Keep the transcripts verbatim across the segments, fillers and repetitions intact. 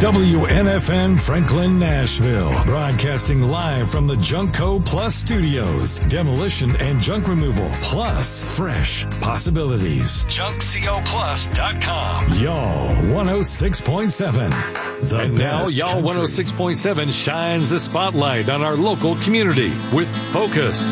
W N F N Franklin, Nashville. Broadcasting live from the Junkco Plus studios. Demolition and junk removal plus fresh possibilities. junk co plus dot com. Y'all one oh six point seven. The and now Y'all one oh six point seven shines the spotlight on our local community with Focus,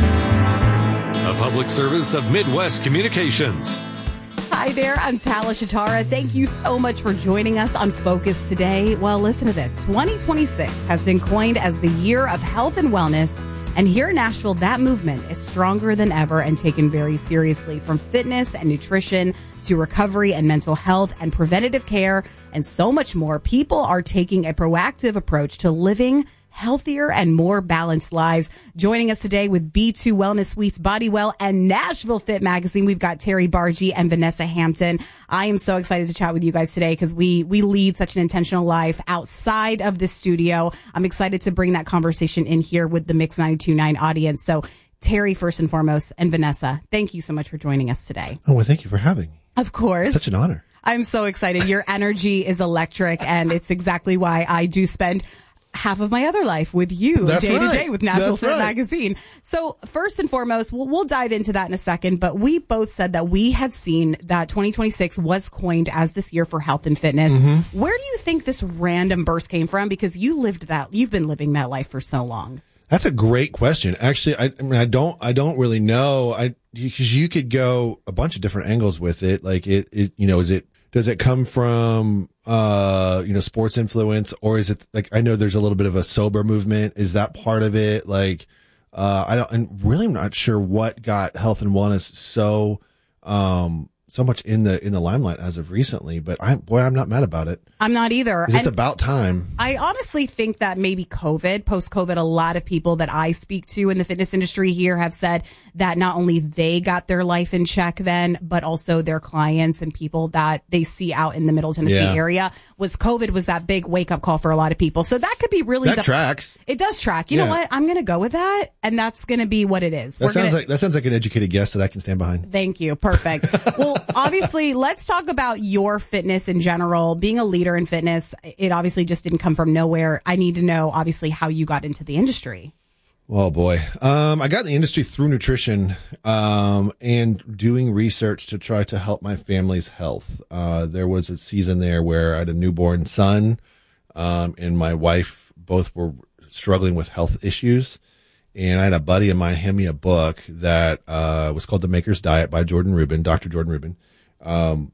a public service of Midwest Communications. Hi there, I'm Tala Shatara. Thank you so much for joining us on Focus today. Well, listen to this. twenty twenty-six has been coined as the year of health and wellness. And here in Nashville, that movement is stronger than ever and taken very seriously, from fitness and nutrition to recovery and mental health and preventative care and so much more. People are taking a proactive approach to living healthier and more balanced lives. Joining us today with B two Wellness Suites, Bodywell, and Nashville Fit Magazine, we've got Terry Bargee and Vanessa Hampton. I am so excited to chat with you guys today because we we lead such an intentional life outside of this studio. I'm excited to bring that conversation in here with the Mix ninety-two point nine audience. So Terry, first and foremost, and Vanessa, thank you so much for joining us today. Oh, well, thank you for having me. Of course. It's such an honor. I'm so excited. Your energy is electric, and it's exactly why I do spend half of my other life with you That's day right. to day with Nashville That's Fit right. Magazine. So first and foremost, we'll, we'll dive into that in a second, but we both said that we had seen that twenty twenty-six was coined as this year for health and fitness. Mm-hmm. Where do you think this random burst came from? Because you lived that, you've been living that life for so long. That's a great question. Actually, I, I mean, I don't, I don't really know. I, because you could go a bunch of different angles with it. Like it, it, you know, is it, does it come from, uh, you know, sports influence, or is it like, I know there's a little bit of a sober movement. Is that part of it? Like, uh, I don't, and really I'm not sure what got health and wellness so, um, so much in the, in the limelight as of recently, but I'm, boy, I'm not mad about it. I'm not either. It's about time. I honestly think that maybe COVID, post-COVID, a lot of people that I speak to in the fitness industry here have said that not only they got their life in check then, but also their clients and people that they see out in the Middle Tennessee Yeah. area. Was COVID was that big wake-up call for a lot of people. So that could be really That the, tracks. It does track. You Yeah. know what? I'm going to go with that, and that's going to be what it is. That We're sounds gonna, like, that sounds like an educated guess that I can stand behind. Thank you. Perfect. Well, obviously, let's talk about your fitness in general. Being a leader in fitness, it obviously just didn't come from nowhere. I need to know, obviously, how you got into the industry. Oh boy. Um, I got in the industry through nutrition, um, and doing research to try to help my family's health. Uh, there was a season there where I had a newborn son, um, and my wife both were struggling with health issues. And I had a buddy of mine hand me a book that, uh, was called The Maker's Diet by Jordan Rubin, Doctor Jordan Rubin. Um,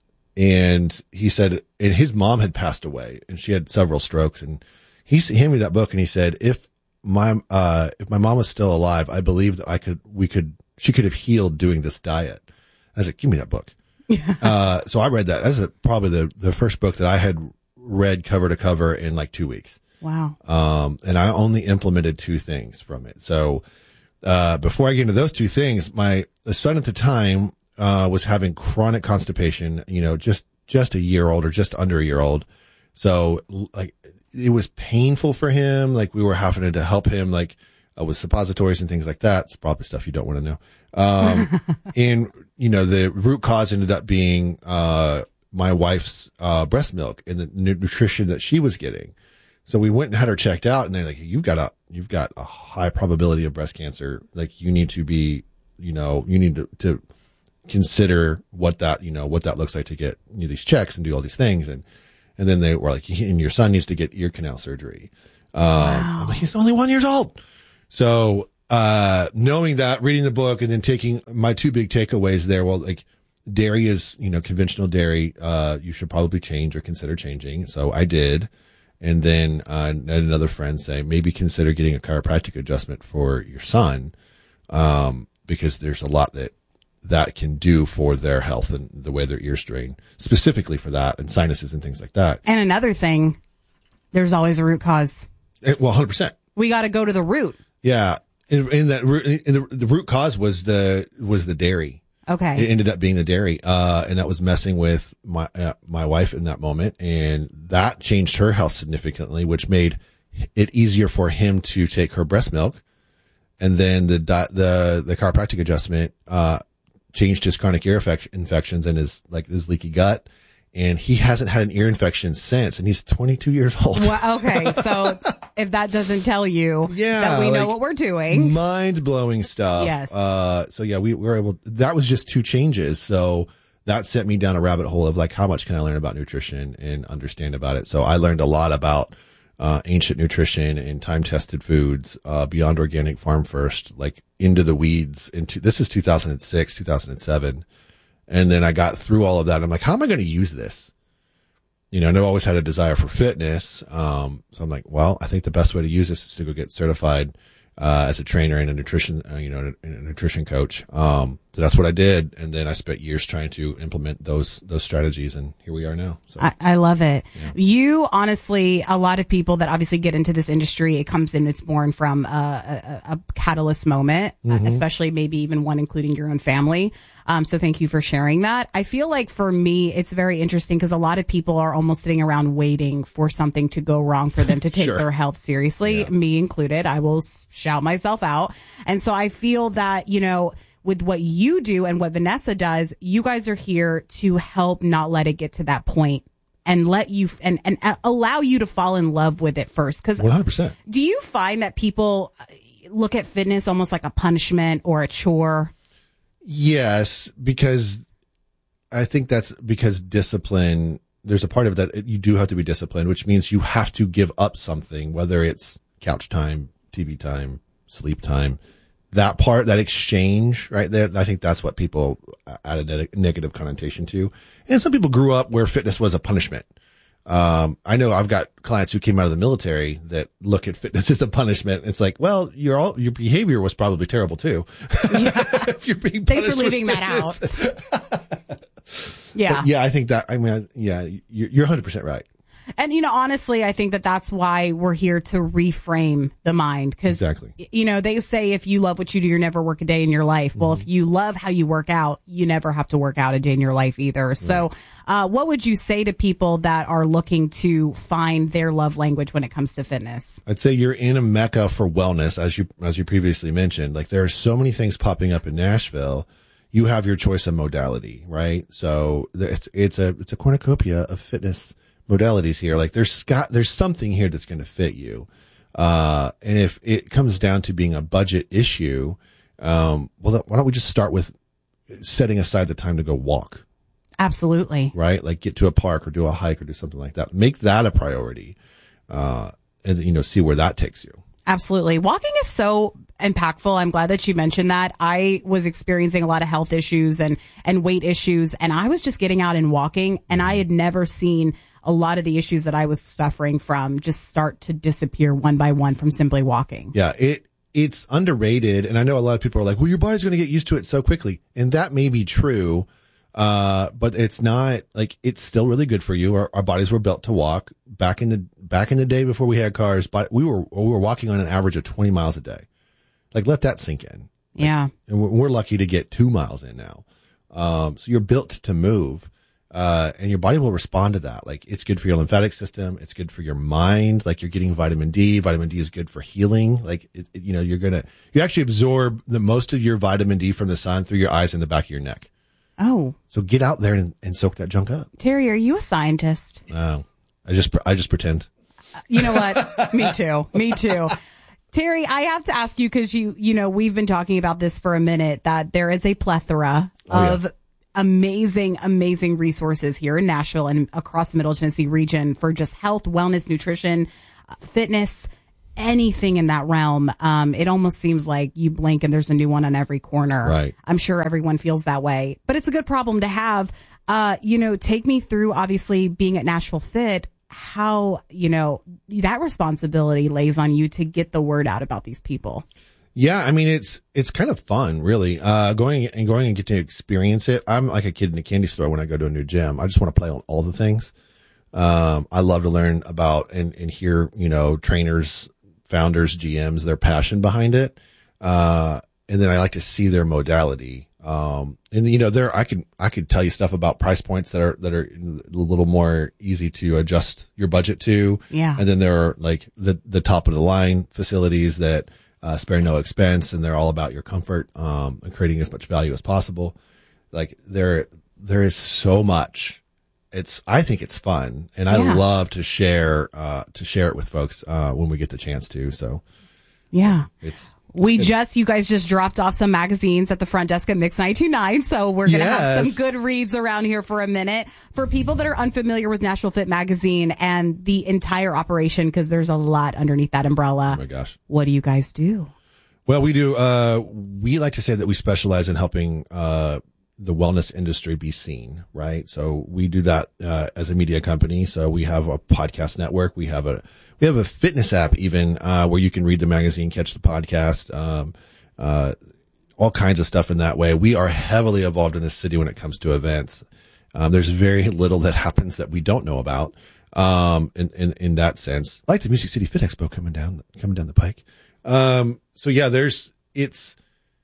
and he said, and his mom had passed away and she had several strokes, and he handed me that book and he said, if my, uh, if my mom was still alive, I believe that I could, we could, she could have healed doing this diet. I was like, give me that book. Yeah. Uh, so I read that. That's a, probably the, the first book that I had read cover to cover in like two weeks. Wow. Um, and I only implemented two things from it. So, uh, before I get into those two things, my son at the time, uh, was having chronic constipation, you know, just, just a year old or just under a year old. So like it was painful for him. Like we were having to help him, like, uh, with suppositories and things like that. It's probably stuff you don't want to know. Um, and you know, the root cause ended up being, uh, my wife's, uh, breast milk and the nutrition that she was getting. So we went and had her checked out, and they're like, you've got a, you've got a high probability of breast cancer. Like you need to be, you know, you need to, to consider what that, you know, what that looks like to get, you know, these checks and do all these things. And, and then they were like, and your son needs to get ear canal surgery. Um, wow. I'm like, he's only one years old. So, uh, knowing that, reading the book, and then taking my two big takeaways there. Well, like dairy is, you know, conventional dairy. Uh, you should probably change or consider changing. So I did. And then, uh, I had another friend say, maybe consider getting a chiropractic adjustment for your son. Um, because there's a lot that, that can do for their health and the way their ears drain, specifically for that, and sinuses and things like that. And another thing, there's always a root cause. It, well, one hundred percent. We got to go to the root. Yeah. In, in that, in the, the root cause was the, was the dairy. Okay. It ended up being the dairy. Uh, and that was messing with my, uh, my wife in that moment. And that changed her health significantly, which made it easier for him to take her breast milk. And then the, the, the chiropractic adjustment, uh, changed his chronic ear infections and his, like his leaky gut. and he hasn't had an ear infection since, and he's twenty-two years old. Well, okay, so if that doesn't tell you yeah, that we know like, what we're doing. Mind-blowing stuff. Yes. Uh, so yeah, we were able, that was just two changes. So that sent me down a rabbit hole of like, how much can I learn about nutrition and understand about it? So I learned a lot about uh, ancient nutrition and time-tested foods, uh, beyond organic, farm first, like into the weeds. Into this is two thousand six, two thousand seven. And then I got through all of that. I'm like, how am I going to use this? You know, and I've always had a desire for fitness. Um, so I'm like, well, I think the best way to use this is to go get certified, uh, as a trainer and a nutrition, uh, you know, a, a nutrition coach. Um, so that's what I did. And then I spent years trying to implement those, those strategies. And here we are now. So I, I love it. Yeah. You honestly, a lot of people that obviously get into this industry, it comes in, it's born from a, a, a catalyst moment, mm-hmm. uh, especially maybe even one including your own family. Um, so thank you for sharing that. I feel like for me, it's very interesting because a lot of people are almost sitting around waiting for something to go wrong for them to take Sure. their health seriously, Yeah. me included. I will shout myself out. And so I feel that, you know, with what you do and what Vanessa does, you guys are here to help not let it get to that point and let you and, and allow you to fall in love with it first. Because one hundred percent. Do you find that people look at fitness almost like a punishment or a chore? Yes, because I think that's because discipline, there's a part of that you do have to be disciplined, which means you have to give up something, whether it's couch time, T V time, sleep time. That part, that exchange right there, I think that's what people add a ne- negative connotation to. And some people grew up where fitness was a punishment. Um, I know I've got clients who came out of the military that look at fitness as a punishment. It's like, well, your all, your behavior was probably terrible too. Yeah. If you're being Thanks for punished leaving with that fitness. out. Yeah. But yeah, I think that, I mean, yeah, you're, you're one hundred percent right. And, you know, honestly, I think that that's why we're here to reframe the mind. Because, Exactly. you know, they say if you love what you do, you never work a day in your life. Well, Mm-hmm. if you love how you work out, you never have to work out a day in your life either. Right. So uh, what would you say to people that are looking to find their love language when it comes to fitness? I'd say you're in a mecca for wellness, as you, as you previously mentioned. Like there are so many things popping up in Nashville. You have your choice of modality, right? So it's, it's a, it's a cornucopia of fitness modalities here. Like there's got, there's something here that's going to fit you. Uh, and if it comes down to being a budget issue, um, well, why don't we just start with setting aside the time to go walk, Absolutely. right? Like get to a park or do a hike or do something like that. Make that a priority. Uh, and you know, see where that takes you. Absolutely. Walking is so impactful. I'm glad that you mentioned that. I was experiencing a lot of health issues and, and weight issues, and I was just getting out and walking, and I had never seen a lot of the issues that I was suffering from just start to disappear one by one from simply walking. Yeah, it it's underrated, and I know a lot of people are like, well, your body's going to get used to it so quickly, and that may be true, uh, but it's not, like, it's still really good for you. Our, our bodies were built to walk. Back in the back in the day before we had cars, but we were we were walking on an average of twenty miles a day. Like, let that sink in. Like, Yeah. and we're, we're lucky to get two miles in now. Um, so you're built to move. Uh, and your body will respond to that. Like, it's good for your lymphatic system. It's good for your mind. Like, you're getting vitamin D. Vitamin D is good for healing. Like, it, it, you know, you're gonna, you actually absorb the most of your vitamin D from the sun through your eyes and the back of your neck. Oh, So get out there and, and soak that junk up. Terry, are you a scientist? Oh, I just, I just pretend. You know what? Me too. Me too. Terry, I have to ask you, because you, you know, we've been talking about this for a minute, that there is a plethora Oh, of yeah. amazing, amazing resources here in Nashville and across the Middle Tennessee region for just health, wellness, nutrition, uh, fitness, anything in that realm. Um, it almost seems like you blink and there's a new one on every corner. Right. I'm sure everyone feels that way, but it's a good problem to have. Uh, you know, take me through, obviously, being at Nashville Fit, how, you know, that responsibility lays on you to get the word out about these people. Yeah, I mean, it's, it's kind of fun, really, uh, going and going and getting to experience it. I'm like a kid in a candy store when I go to a new gym. I just want to play on all the things. Um, I love to learn about and, and hear, you know, trainers, founders, G Ms, their passion behind it. Uh, and then I like to see their modality. Um, and you know, there, I can, I could tell you stuff about price points that are, that are a little more easy to adjust your budget to. Yeah. And then there are like the, the top of the line facilities that, uh, spare no expense, and they're all about your comfort, um, and creating as much value as possible. Like there, there is so much it's, I think it's fun, and I Yeah. love to share, uh, to share it with folks, uh, when we get the chance to. So Yeah. it's, We just, you guys just dropped off some magazines at the front desk at Mix nine two nine. So we're going to have Yes. some good reads around here for a minute. For people that are unfamiliar with Nashville Fit Magazine and the entire operation, because there's a lot underneath that umbrella. oh my gosh. What do you guys do? Well, we do, uh, we like to say that we specialize in helping, uh, the wellness industry be seen, right? So we do that, uh, as a media company. So we have a podcast network. We have a, we have a fitness app even, uh, where you can read the magazine, catch the podcast, um, uh, all kinds of stuff in that way. We are heavily involved in this city when it comes to events. Um, there's very little that happens that we don't know about, um, in, in, in that sense, like the Music City Fit Expo coming down, coming down the pike. Um, so yeah, there's, it's,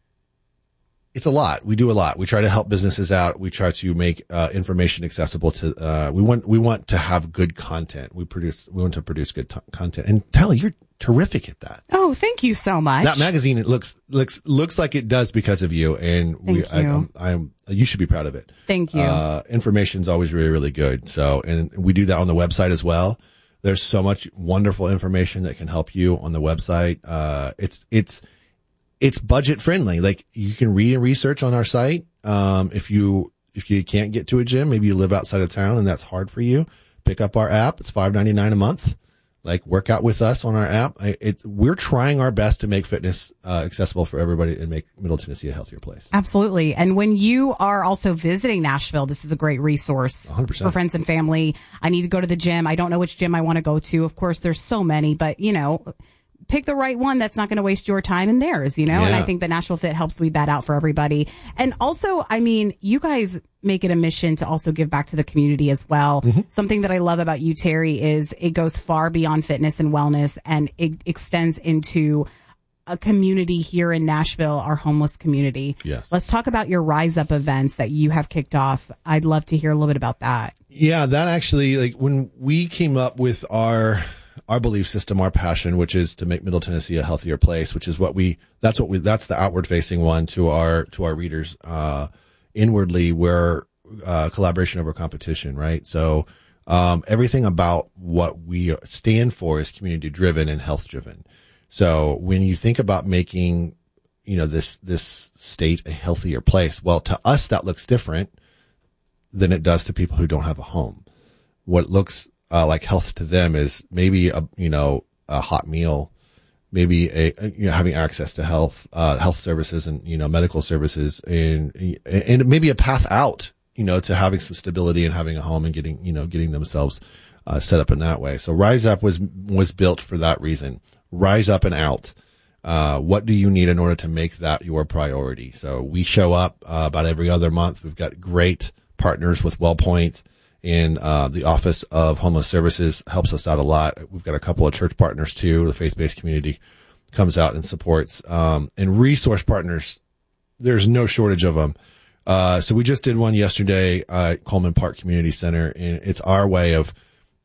it's a lot. We do a lot. We try to help businesses out. We try to make, uh, information accessible to, uh, we want, we want to have good content. We produce, we want to produce good t- content. And Tally, you're terrific at that. Oh, thank you so much. That magazine, it looks, looks, looks like it does because of you. And we, Thank I, you. I'm, I'm, you should be proud of it. Thank you. Uh, information's always really, really good. So, and we do that on the website as well. There's so much wonderful information that can help you on the website. Uh, it's, it's, it's budget friendly. Like you can read and research on our site. Um, if you, if you can't get to a gym, maybe you live outside of town and that's hard for you, pick up our app. It's five ninety-nine a month. Like work out with us on our app. I, it, we're trying our best to make fitness, uh, accessible for everybody and make Middle Tennessee a healthier place. Absolutely. And when you are also visiting Nashville, this is a great resource one hundred percent. for friends and family. I need to go to the gym. I don't know which gym I want to go to. Of course, there's so many, but you know, pick the right one that's not going to waste your time and theirs, you know? Yeah. And I think that Nashville Fit helps weed that out for everybody. And also, I mean, you guys make it a mission to also give back to the community as well. Mm-hmm. Something that I love about you, Terry, is it goes far beyond fitness and wellness, and it extends into a community here in Nashville, our homeless community. Yes. Let's talk about your Rise Up events that you have kicked off. I'd love to hear a little bit about that. Yeah, that actually, like when we came up with our, our belief system, our passion, which is to make Middle Tennessee a healthier place, which is what we, that's what we, that's the outward facing one to our, to our readers. Uh, inwardly, we're, uh, collaboration over competition, right? So, um, everything about what we stand for is community driven and health driven. So when you think about making, you know, this, this state a healthier place, well, to us, that looks different than it does to people who don't have a home. What looks uh, like health to them is maybe a, you know, a hot meal, maybe a, a you know, having access to health, uh, health services and, you know, medical services and, and maybe a path out, you know, to having some stability and having a home and getting, you know, getting themselves, uh, set up in that way. So Rise Up was, was built for that reason. Rise up and out. Uh, what do you need in order to make that your priority? So we show up, uh, about every other month. We've got great partners with WellPoint. In uh, the Office of Homeless Services helps us out a lot. We've got a couple of church partners too. The faith-based community comes out and supports. Um, and resource partners, there's no shortage of them. Uh, so we just did one yesterday uh, at Coleman Park Community Center, and it's our way of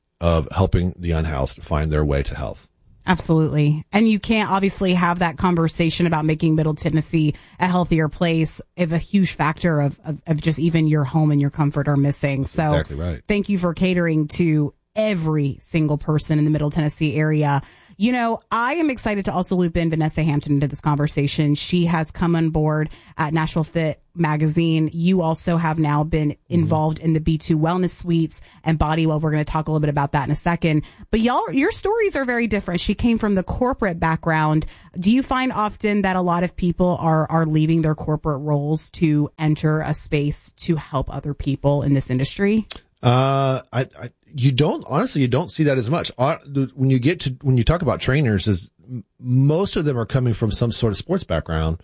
of helping the unhoused find their way to health. Absolutely. And you can't obviously have that conversation about making Middle Tennessee a healthier place if a huge factor of, of, of just even your home and your comfort are missing. So Exactly right. Thank you for catering to every single person in the Middle Tennessee area. You know, I am excited to also loop in Vanessa Hampton into this conversation. She has come on board at Nashville Fit Magazine. You also have now been involved in the B two Wellness Suites and Bodywell. We're going to talk a little bit about that in a second. But y'all, your stories are very different. She came from the corporate background. Do you find often that a lot of people are are leaving their corporate roles to enter a space to help other people in this industry? Uh, I, I, you don't, honestly, you don't see that as much. Uh, the, when you get to, when you talk about trainers, is m- most of them are coming from some sort of sports background.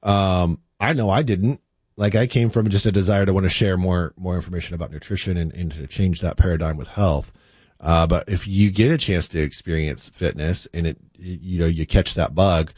Um, I know I didn't. Like I came from just a desire to want to share more, more information about nutrition and, and to change that paradigm with health. Uh, but if you get a chance to experience fitness and it, you know, you catch that bug,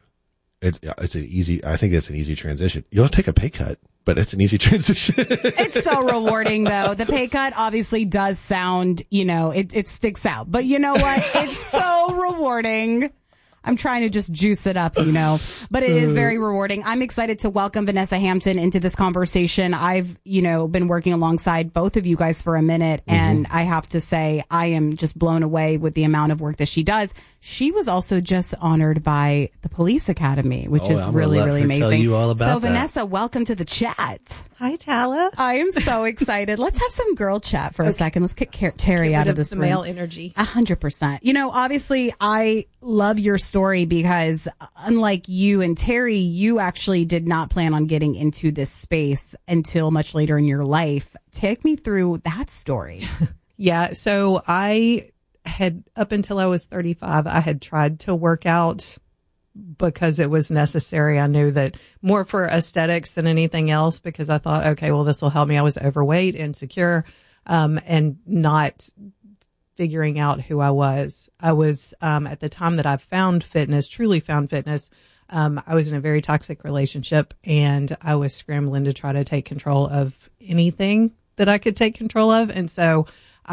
it, it's an easy, I think it's an easy transition. You'll take a pay cut, but it's an easy transition. It's so rewarding, though. The pay cut obviously does sound, you know, it, it sticks out. But you know what? It's so rewarding. I'm trying to just juice it up, you know, but it is very rewarding. I'm excited to welcome Vanessa Hampton into this conversation. I've, you know, been working alongside both of you guys for a minute, and mm-hmm. I have to say I am just blown away with the amount of work that she does. She was also just honored by the Police Academy, which oh, is I'm really, let really her amazing. Tell you all about so, that. Vanessa, welcome to the chat. Hi, Tala. I am so excited. Let's have some girl chat for okay. a second. Let's kick Terry Get out rid of of this the room. male energy. A hundred percent. You know, obviously, I love your story because, unlike you and Terry, you actually did not plan on getting into this space until much later in your life. Take me through that story. Yeah. So I had, up until I was thirty-five, I had tried to work out because it was necessary. I knew that more for aesthetics than anything else, because I thought, okay, well, this will help me. I was overweight, insecure, um, and not figuring out who I was. I was, um, at the time that I found fitness, truly found fitness, um, I was in a very toxic relationship, and I was scrambling to try to take control of anything that I could take control of. And so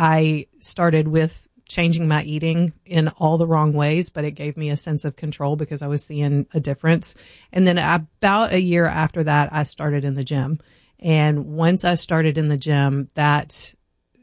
I started with changing my eating in all the wrong ways, but it gave me a sense of control because I was seeing a difference. And then about a year after that, I started in the gym. And once I started in the gym, that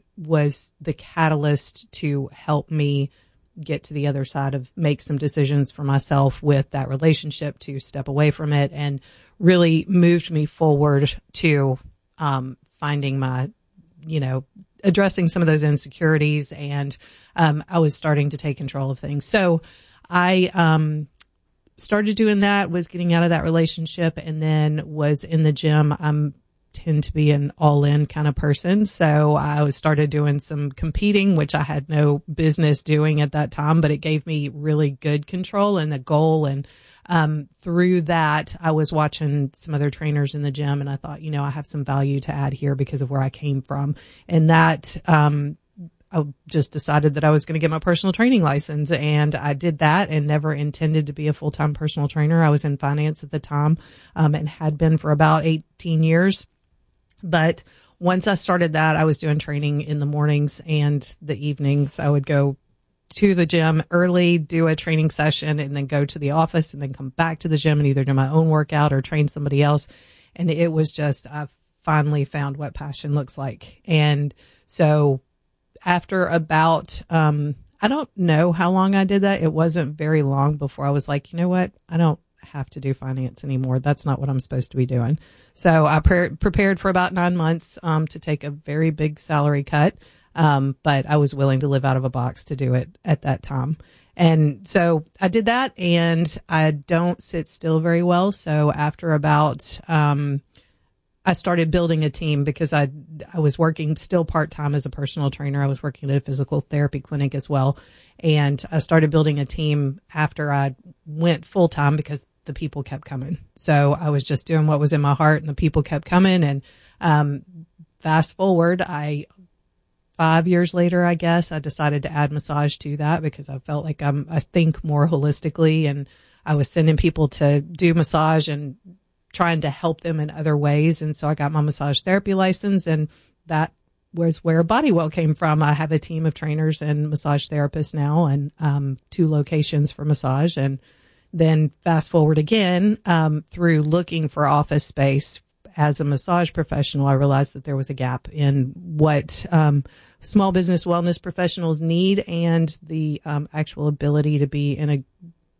was the catalyst to help me get to the other side of make some decisions for myself with that relationship, to step away from it, and really moved me forward to um, finding my, you know, addressing some of those insecurities. And um, I was starting to take control of things. So I um, started doing that, was getting out of that relationship, and then was in the gym. I'm tend to be an all-in kind of person. So I was started doing some competing, which I had no business doing at that time, but it gave me really good control and a goal. And um, through that, I was watching some other trainers in the gym, and I thought, you know, I have some value to add here because of where I came from. And that, um, I just decided that I was going to get my personal training license, and I did that and never intended to be a full-time personal trainer. I was in finance at the time, um, and had been for about eighteen years. But once I started that, I was doing training in the mornings and the evenings. I would go to the gym early, do a training session, and then go to the office, and then come back to the gym and either do my own workout or train somebody else. And it was just, I finally found what passion looks like. And so after about, um, I don't know how long I did that. It wasn't very long before I was like, you know what? I don't have to do finance anymore. That's not what I'm supposed to be doing. So I pre- prepared for about nine months, um, to take a very big salary cut. Um, but I was willing to live out of a box to do it at that time. And so I did that, and I don't sit still very well. So after about, um, I started building a team because I, I was working still part-time as a personal trainer. I was working at a physical therapy clinic as well. And I started building a team after I went full-time because the people kept coming. So I was just doing what was in my heart, and the people kept coming. And, um, fast forward, I, five years later, I guess, I decided to add massage to that because I felt like I'm, I think more holistically, and I was sending people to do massage and trying to help them in other ways. And so I got my massage therapy license, and that was where Bodywell came from. I have a team of trainers and massage therapists now, and, um, two locations for massage. And then fast forward again, um, through looking for office space as a massage professional, I realized that there was a gap in what, um, small business wellness professionals need, and the, um, actual ability to be in a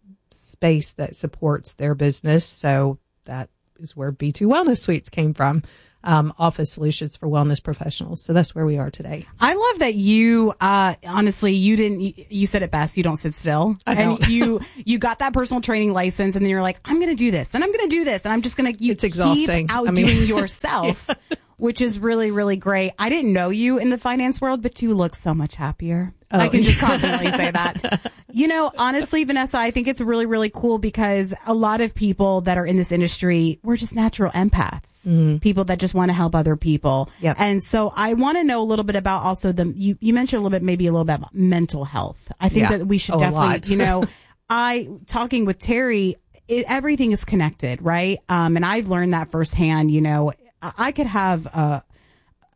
space that supports their business. So that is where B two Wellness Suites came from. Um, office solutions for wellness professionals. So that's where we are today. I love that you, uh, honestly, you didn't, you said it best, you don't sit still. I don't. And you, you got that personal training license, and then you're like, I'm going to do this, and I'm going to do this, and I'm just going to, you it's exhausting. keep outdoing I mean, yourself, yeah. Which is really, really great. I didn't know you in the finance world, but you look so much happier. Oh. I can just confidently say that. You know, honestly, Vanessa, I think it's really, really cool because a lot of people that are in this industry, we're just natural empaths, mm-hmm. people that just want to help other people. Yep. And so I want to know a little bit about also the, you, you mentioned a little bit, maybe a little bit about mental health. I think yeah. that we should oh, definitely, you know, I, talking with Terry, it, everything is connected, right? Um, and I've learned that firsthand, you know, I, I could have a,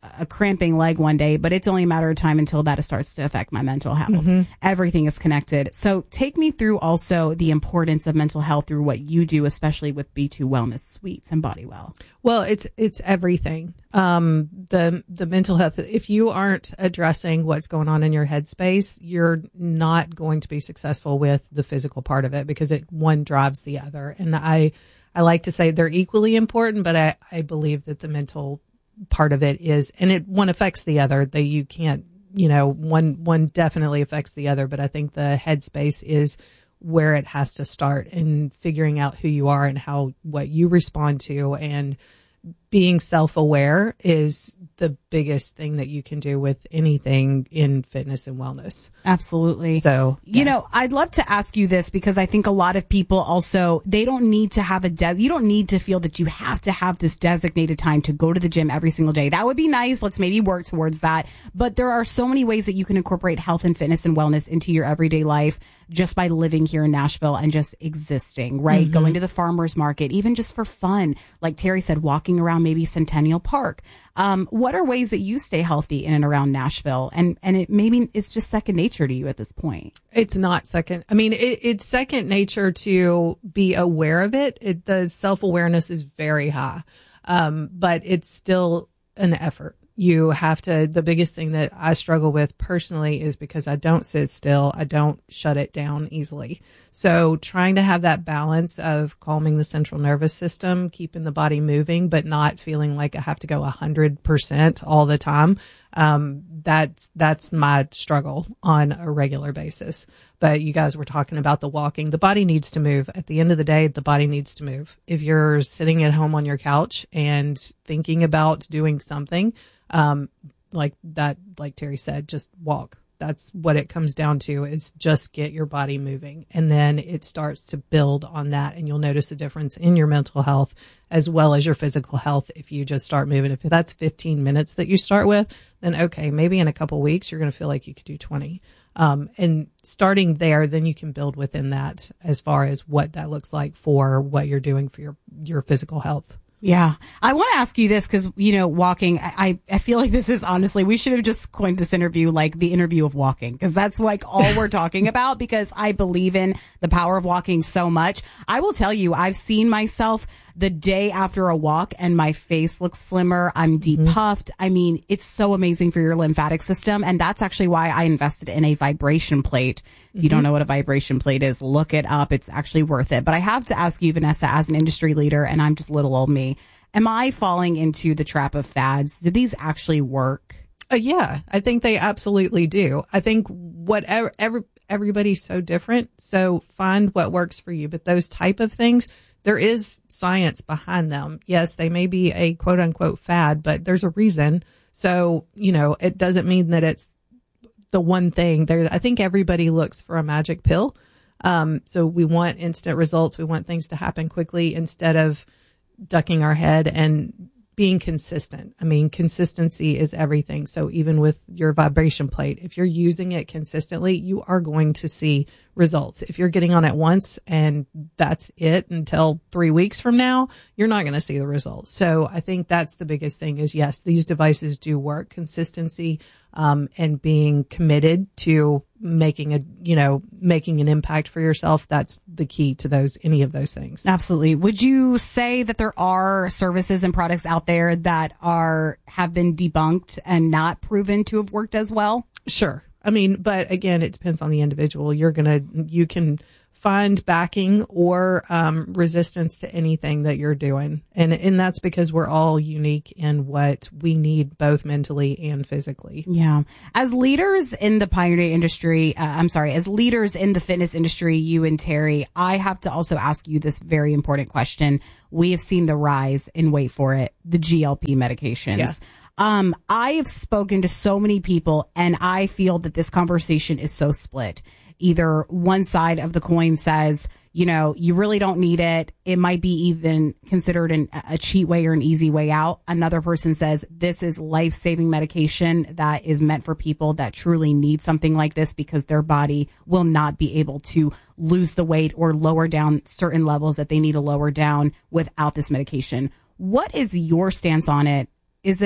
a cramping leg one day, but it's only a matter of time until that starts to affect my mental health. Mm-hmm. Everything is connected. So take me through also the importance of mental health through what you do, especially with B two Wellness Suites and BodyWell. Well, it's it's everything. Um, the the mental health. If you aren't addressing what's going on in your headspace, you're not going to be successful with the physical part of it, because it one drives the other. And I I like to say they're equally important, but I, I believe that the mental part of it is, and it one affects the other. That you can't, you know, one one definitely affects the other. But I think the headspace is where it has to start, and figuring out who you are and how what you respond to, and being self-aware is the biggest thing that you can do with anything in fitness and wellness. Absolutely. So, yeah. You know, I'd love to ask you this, because I think a lot of people also, they don't need to have a, de- you don't need to feel that you have to have this designated time to go to the gym every single day. That would be nice. Let's maybe work towards that. But there are so many ways that you can incorporate health and fitness and wellness into your everyday life just by living here in Nashville and just existing, right? Mm-hmm. Going to the farmer's market, even just for fun. Like Terry said, walking around maybe Centennial Park. Um, what are ways that you stay healthy in and around Nashville? And, and it maybe it's just second nature to you at this point. It's not second. I mean, it, it's second nature to be aware of it. It the self-awareness is very high. Um, but it's still an effort. You have to, the biggest thing that I struggle with personally is because I don't sit still. I don't shut it down easily. So trying to have that balance of calming the central nervous system, keeping the body moving, but not feeling like I have to go a hundred percent all the time. Um, that's, that's my struggle on a regular basis. But you guys were talking about the walking. The body needs to move. At the end of the day, the body needs to move. If you're sitting at home on your couch and thinking about doing something, um, like that, like Terry said, just walk. That's what it comes down to, is just get your body moving. And then it starts to build on that, and you'll notice a difference in your mental health as well as your physical health if you just start moving. If that's fifteen minutes that you start with, then okay, maybe in a couple of weeks you're going to feel like you could do twenty. Um, and starting there, then you can build within that as far as what that looks like for what you're doing for your, your physical health. Yeah. I want to ask you this because, you know, walking, I, I feel like this is honestly, we should have just coined this interview like the interview of walking, because that's like all we're talking about, because I believe in the power of walking so much. I will tell you, I've seen myself the day after a walk and my face looks slimmer. I'm depuffed. Mm-hmm. I mean, it's so amazing for your lymphatic system. And that's actually why I invested in a vibration plate. If you don't know what a vibration plate is, look it up. It's actually worth it. But I have to ask you, Vanessa, as an industry leader, and I'm just little old me, am I falling into the trap of fads? Do these actually work? Uh, yeah, I think they absolutely do. I think whatever, every, everybody's so different. So find what works for you. But those type of things, there is science behind them. Yes, they may be a quote unquote fad, but there's a reason. So, you know, it doesn't mean that it's the one thing there. I think everybody looks for a magic pill. Um, so we want instant results. We want things to happen quickly instead of ducking our head and being consistent. I mean, consistency is everything. So even with your vibration plate, if you're using it consistently, you are going to see results. If you're getting on it once and that's it until three weeks from now, you're not going to see the results. So I think that's the biggest thing is, yes, these devices do work. Consistency, um, and being committed to making a, you know, making an impact for yourself. That's the key to those, any of those things. Absolutely. Would you say that there are services and products out there that are, have been debunked and not proven to have worked as well? Sure. I mean, but again, it depends on the individual. You're going to, you can find backing or um, resistance to anything that you're doing. And, and that's because we're all unique in what we need, both mentally and physically. Yeah. As leaders in the pioneer industry, uh, I'm sorry, as leaders in the fitness industry, you and Terry, I have to also ask you this very important question. We have seen the rise in, wait for it, the G L P medications. Yeah. Um, I have spoken to so many people, and I feel that this conversation is so split. Either one side of the coin says, you know, you really don't need it. It might be even considered an, a cheat way or an easy way out. Another person says this is life-saving medication that is meant for people that truly need something like this because their body will not be able to lose the weight or lower down certain levels that they need to lower down without this medication. What is your stance on it? Is it,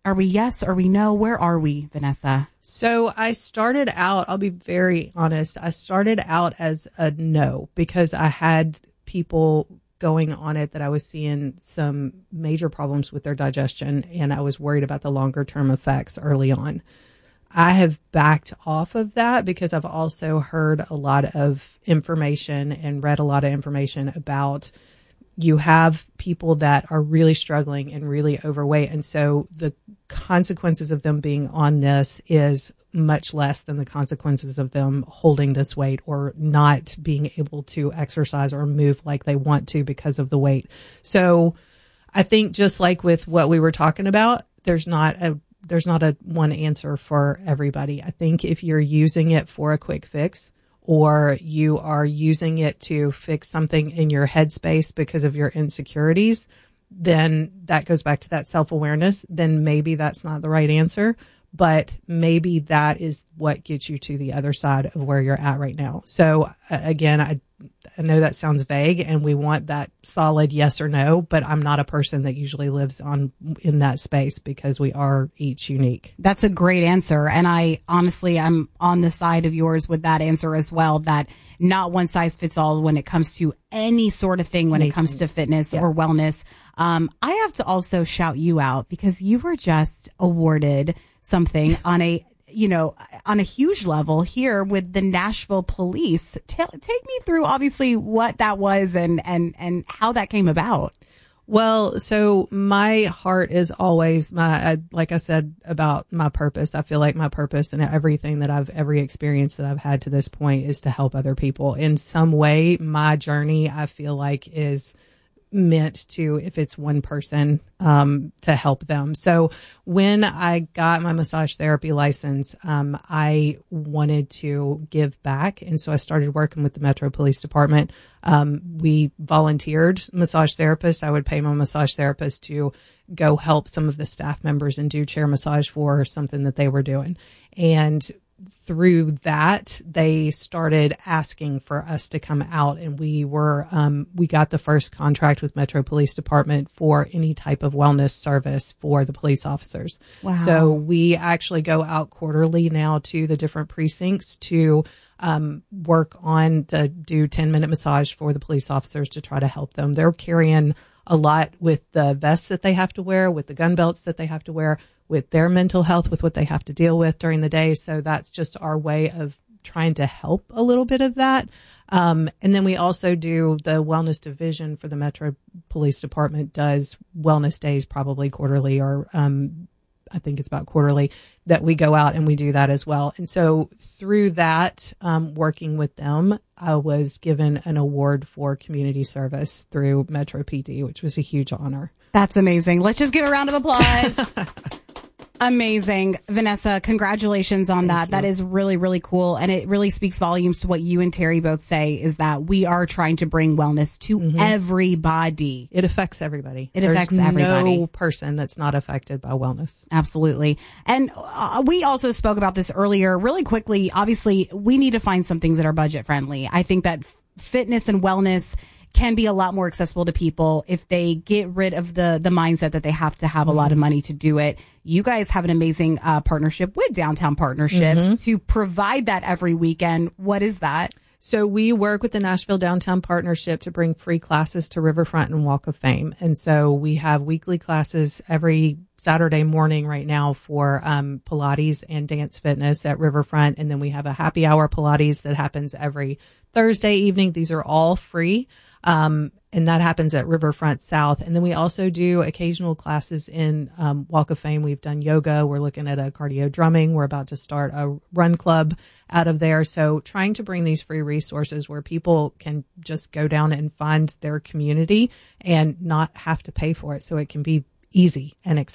Are we yes? Are we no? Where are we, Vanessa? So I started out, I'll be very honest, I started out as a no because I had people going on it that I was seeing some major problems with their digestion, and I was worried about the longer term effects early on. I have backed off of that because I've also heard a lot of information and read a lot of information about you have people that are really struggling and really overweight. And so the consequences of them being on this is much less than the consequences of them holding this weight or not being able to exercise or move like they want to because of the weight. So I think just like with what we were talking about, there's not a there's not a one answer for everybody. I think if you're using it for a quick fix, or you are using it to fix something in your headspace because of your insecurities, then that goes back to that self-awareness. Then maybe that's not the right answer, but maybe that is what gets you to the other side of where you're at right now. So again, I, I know that sounds vague and we want that solid yes or no, but I'm not a person that usually lives on in that space because we are each unique. That's a great answer. And I honestly, I'm on the side of yours with that answer as well, that not one size fits all when it comes to any sort of thing when Anything. It comes to fitness yeah. or wellness. Um, I have to also shout you out because you were just awarded something on a you know, on a huge level here with the Nashville Police. T- take me through, obviously, what that was and, and, and how that came about. Well, so my heart is always my, I, like I said about my purpose. I feel like my purpose and everything that I've, every experience that I've had to this point is to help other people. In some way, my journey, I feel like, is meant to, if it's one person, um, to help them. So when I got my massage therapy license, um, I wanted to give back. And so I started working with the Metro Police Department. Um, we volunteered massage therapists. I would pay my massage therapist to go help some of the staff members and do chair massage for something that they were doing. And through that, they started asking for us to come out, and we were, um, we got the first contract with Metro Police Department for any type of wellness service for the police officers. Wow. So we actually go out quarterly now to the different precincts to, um, work on to do ten minute massage for the police officers to try to help them. They're carrying a lot with the vests that they have to wear, with the gun belts that they have to wear, with their mental health, with what they have to deal with during the day. So that's just our way of trying to help a little bit of that. Um, and then we also do the wellness division for the Metro Police Department does wellness days probably quarterly or, um, I think it's about quarterly that we go out and we do that as well. And so through that, um, working with them, I was given an award for community service through Metro P D, which was a huge honor. That's amazing. Let's just give a round of applause. Amazing. Vanessa, congratulations on Thank that. you. That is really, really cool. And it really speaks volumes to what you and Terry both say is that we are trying to bring wellness to mm-hmm. everybody. It affects everybody. It There's affects everybody. No person that's not affected by wellness. Absolutely. And uh, we also spoke about this earlier really quickly. Obviously, we need to find some things that are budget friendly. I think that f- fitness and wellness can be a lot more accessible to people if they get rid of the the mindset that they have to have a lot of money to do it. You guys have an amazing uh, partnership with Downtown Partnerships mm-hmm. to provide that every weekend. What is that? So we work with the Nashville Downtown Partnership to bring free classes to Riverfront and Walk of Fame. And so we have weekly classes every Saturday morning right now for um, Pilates and dance fitness at Riverfront. And then we have a happy hour Pilates that happens every Thursday evening. These are all free. Um, and that happens at Riverfront South. And then we also do occasional classes in, um, Walk of Fame. We've done yoga. We're looking at a cardio drumming. We're about to start a run club out of there. So trying to bring these free resources where people can just go down and find their community and not have to pay for it. So it can be easy and accessible.